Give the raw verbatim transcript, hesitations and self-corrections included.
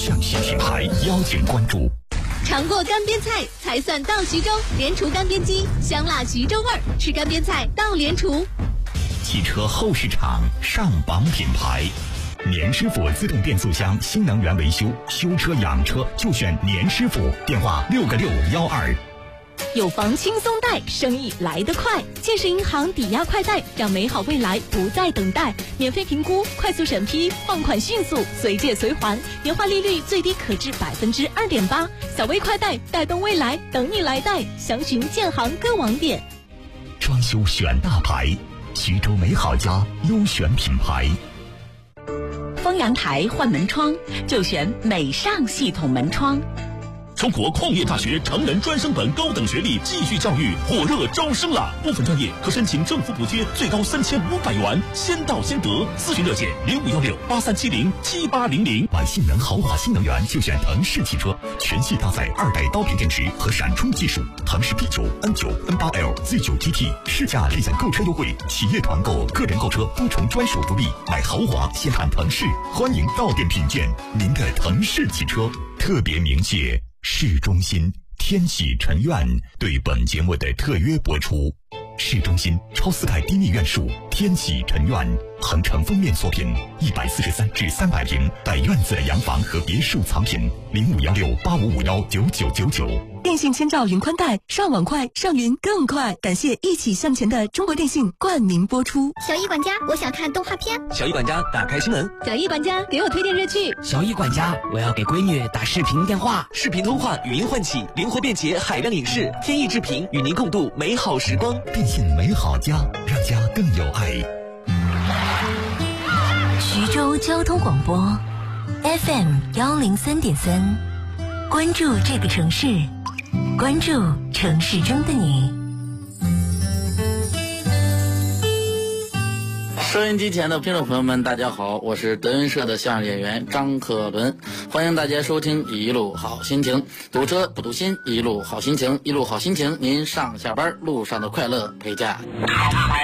匠心品牌邀请关注。 尝过干煸菜才算到徐州，联厨干煸机，香辣徐州味儿，吃干煸菜到联厨。 汽车后市场上榜品牌，年师傅自动变速箱新能源维修，修车养车就选年师傅，电话六个六幺二。 有房轻松贷，生意来得快。建设银行抵押快贷，让美好未来不再等待。免费评估，快速审批，放款迅速，随借随还，年化利率最低可至百分之二点八。小微快贷，带动未来，等你来贷。详询建行各网点。 装修选大牌，徐州美好家优选品牌。 封阳台换门窗就选美尚系统门窗。 中国矿业大学成人专升本高等学历继续教育火热招生了，部分专业可申请政府补贴，最高三千五百元，先到先得。咨询热线零五幺六八三七零七八零零。 买性能豪华新能源就选腾势汽车，全系搭载二代刀片电池和闪充技术，腾势 P 九、N 九、N 八 L、Z 九 T T 试驾立享购车优惠，企业团购、个人购车多重专属福利，买豪华先看腾势，欢迎到店品鉴您的腾势汽车。特别鸣谢市中心天喜陈苑对本节目的特约播出。市中心超四代低密院墅天喜陈苑，恒城封面作品，一百四十三至三百平带院子的洋房和别墅藏品，零五幺六八五五幺九九九九。 电信千兆云宽带，上网快，上云更快。感谢一起向前的中国电信冠名播出。 小易管家，我想看动画片。 小易管家，打开新闻。 小易管家，给我推荐热剧。 小易管家，我要给闺女打视频电话。视频通话，语音唤起，灵活便捷，海量影视，天意制频，与您共度美好时光。 电信美好家，让家更有爱。 徐州交通广播 F M 幺零三点三，关注这个城市，关注城市中的你。 收音机前的听众朋友们，大家好，我是德云社的相声演员张克伦，欢迎大家收听一路好心情，堵车不堵心，一路好心情，一路好心情，您上下班路上的快乐陪驾。